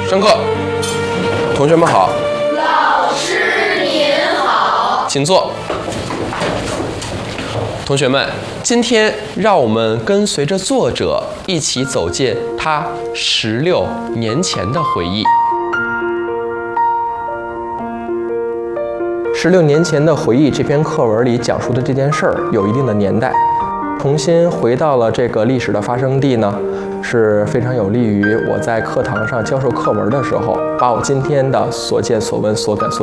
上课，同学们好。 老师您好。 请坐。同学们，今天让我们跟随着作者一起走进他16年前的回忆。16年前的回忆这篇课文里讲述的这件事儿有一定的年代，重新回到了这个历史的发生地呢，是非常有利于我在课堂上教授课文的时候，把我今天的所见所闻所感所